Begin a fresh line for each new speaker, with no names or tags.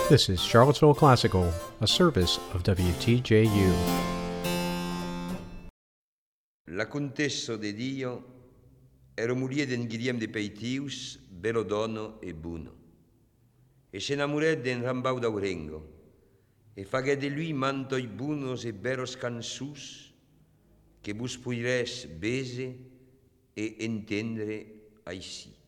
This is Charlottesville Classical, a service of WTJU.
La contessa de Dio era moglie d'en Guillem de Peitius, bello dono e buono, e se enamorè d'en Rambau d'Aurengo, e faguè de lui mantoi buonos e beros cansus, que vos puirès bese e entendre així.